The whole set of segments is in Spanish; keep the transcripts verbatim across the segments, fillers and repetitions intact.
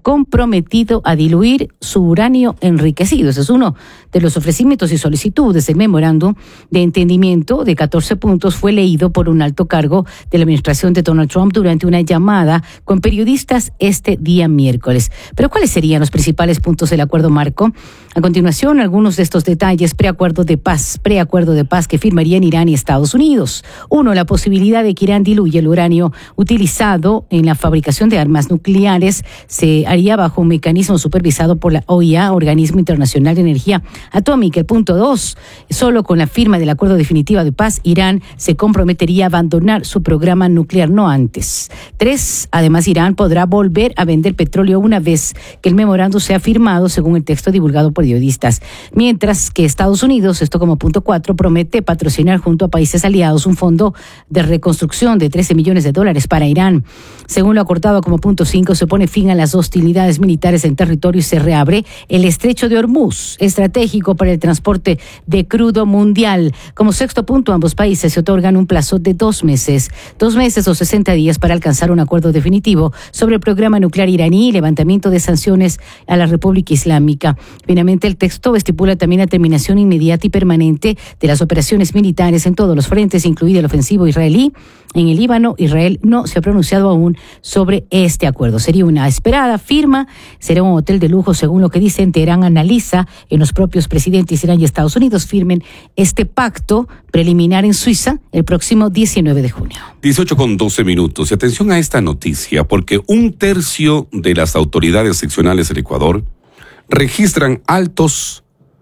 comprometido a diluir su uranio enriquecido. Ese es uno de los ofrecimientos y solicitudes. El memorándum de entendimiento de catorce puntos fue leído por un alto cargo de la administración de Donald Trump durante una llamada con periodistas este día miércoles. Pero ¿cuáles serían los principales puntos del acuerdo marco? A continuación, algunos de estos detalles: preacuerdo de paz, preacuerdo de paz que firmarían Irán y Estados Unidos. Uno, la posibilidad de que Irán diluya el uranio utilizado en la fabricación de armas nucleares se haría bajo un mecanismo supervisado por la O I A, Organismo Internacional de Energía Atómica. El punto dos, solo con la firma del acuerdo definitivo de paz, Irán se comprometería a abandonar su programa nuclear, no antes. Tres, además, Irán podrá volver a vender petróleo una vez que el memorándum sea firmado, según el texto divulgado por periodistas. Mientras que Estados Unidos, esto como punto cuatro, promete patrocinar junto a países aliados un fondo de reconstrucción de trece millones de dólares para Irán. Según lo acordado como punto cinco, se pone fin a las hostilidades militares en territorio y se reabre el estrecho de Hormuz, estratégico para el transporte de crudo mundial. Como sexto punto, ambos países se otorgan un plazo de dos meses, dos meses o sesenta días para alcanzar un acuerdo definitivo sobre el programa nuclear iraní y levantamiento de sanciones a la República Islámica. Finalmente, el texto estipula también la terminación inmediata y permanente de las operaciones militares en todos los frentes, incluido el ofensivo israelí en el Líbano. Israel no se ha pronunciado aún sobre este acuerdo. Sería una esperada firma, será un hotel de lujo, según lo que dicen. Teherán analiza en los propios presidentes Irán y Estados Unidos firmen este pacto preliminar en Suiza el próximo diecinueve de junio. dieciocho con doce minutos. Y atención a esta noticia, porque un tercio de las autoridades seccionales del Ecuador registran altos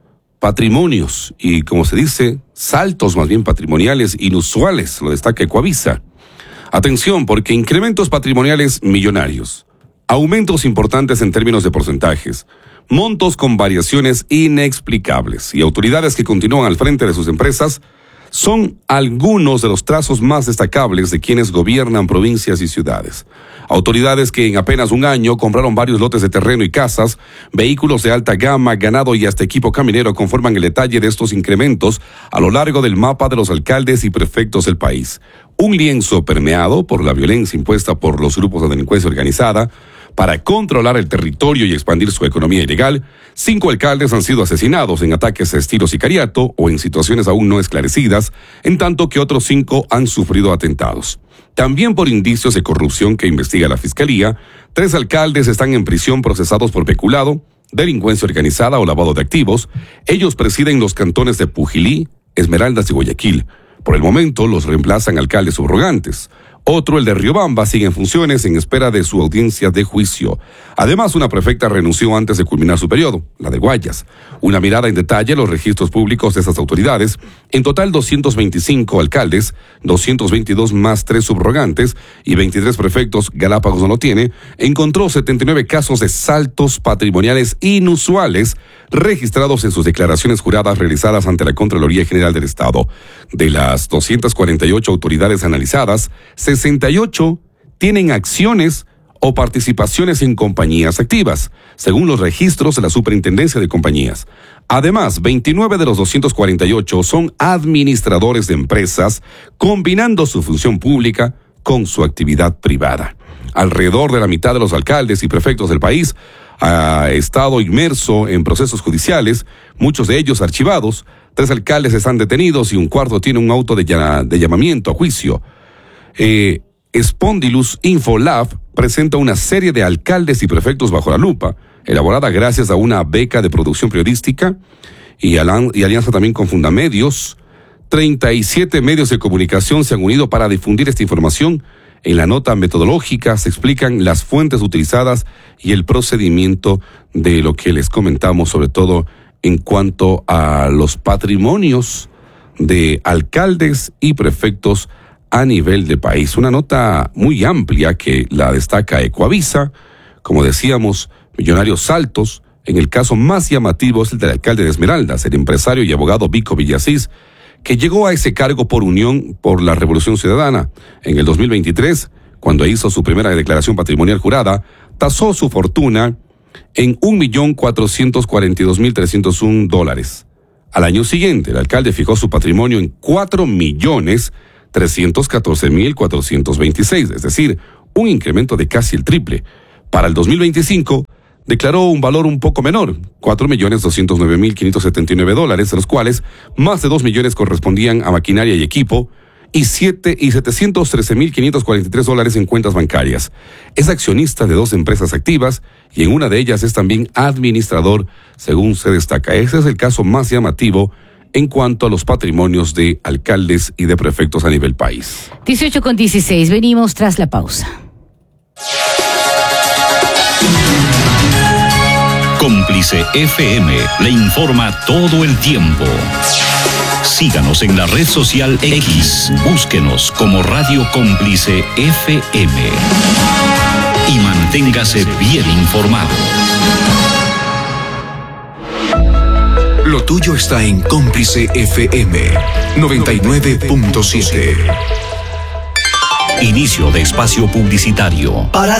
patrimonios y, como se dice, saltos más bien patrimoniales inusuales, lo destaca Ecuavisa. Atención, porque incrementos patrimoniales millonarios, aumentos importantes en términos de porcentajes, montos con variaciones inexplicables y autoridades que continúan al frente de sus empresas son algunos de los trazos más destacables de quienes gobiernan provincias y ciudades. Autoridades que en apenas un año compraron varios lotes de terreno y casas, vehículos de alta gama, ganado y hasta equipo caminero conforman el detalle de estos incrementos a lo largo del mapa de los alcaldes y prefectos del país. Un lienzo permeado por la violencia impuesta por los grupos de delincuencia organizada para controlar el territorio y expandir su economía ilegal. Cinco alcaldes han sido asesinados en ataques a estilo sicariato o en situaciones aún no esclarecidas, en tanto que otros cinco han sufrido atentados. También por indicios de corrupción que investiga la Fiscalía, tres alcaldes están en prisión procesados por peculado, delincuencia organizada o lavado de activos. Ellos presiden los cantones de Pujilí, Esmeraldas y Guayaquil. Por el momento los reemplazan alcaldes subrogantes. Otro, el de Riobamba, sigue en funciones en espera de su audiencia de juicio. Además, una prefecta renunció antes de culminar su periodo, la de Guayas. Una mirada en detalle a los registros públicos de esas autoridades. En total, doscientos veinticinco alcaldes, doscientos veintidós más tres subrogantes y veintitrés prefectos. Galápagos no lo tiene. Encontró setenta y nueve casos de saltos patrimoniales inusuales registrados en sus declaraciones juradas realizadas ante la Contraloría General del Estado. De las doscientas cuarenta y ocho autoridades analizadas, sesenta y ocho tienen acciones o participaciones en compañías activas, según los registros de la Superintendencia de Compañías. Además, veintinueve de los doscientos cuarenta y ocho son administradores de empresas, combinando su función pública con su actividad privada. Alrededor de la mitad de los alcaldes y prefectos del país ha estado inmerso en procesos judiciales, muchos de ellos archivados. Tres alcaldes están detenidos y un cuarto tiene un auto de, ll- de llamamiento a juicio. Eh, Spondylus Infolab presenta una serie de alcaldes y prefectos bajo la lupa, elaborada gracias a una beca de producción periodística y, alan- y alianza también con Fundamedios. treinta y siete medios de comunicación se han unido para difundir esta información. En la nota metodológica se explican las fuentes utilizadas y el procedimiento de lo que les comentamos, sobre todo en cuanto a los patrimonios de alcaldes y prefectos a nivel de país. Una nota muy amplia que la destaca Ecuavisa. Como decíamos, millonarios saltos. En el caso más llamativo es el del alcalde de Esmeraldas, el empresario y abogado Vico Villasís, que llegó a ese cargo por unión por la Revolución Ciudadana. En el dos mil veintitrés, cuando hizo su primera declaración patrimonial jurada, tasó su fortuna en un millón cuatrocientos cuarenta y dos mil trescientos uno dólares. Al año siguiente, el alcalde fijó su patrimonio en cuatro millones trescientos catorce mil cuatrocientos veintiséis, es decir, un incremento de casi el triple. Para el dos mil veinticinco, declaró un valor un poco menor, cuatro millones doscientos nueve mil quinientos setenta y nueve dólares, de los cuales más de dos millones correspondían a maquinaria y equipo, y siete y setecientos trece mil quinientos cuarenta y tres dólares en cuentas bancarias. Es accionista de dos empresas activas y en una de ellas es también administrador, según se destaca. Ese es el caso más llamativo en cuanto a los patrimonios de alcaldes y de prefectos a nivel país. dieciocho con dieciséis, venimos tras la pausa. Cómplice F M le informa todo el tiempo. Síganos en la red social X, búsquenos como Radio Cómplice F M y manténgase bien informado. Lo tuyo está en Cómplice F M noventa y nueve punto siete. Inicio de espacio publicitario. Para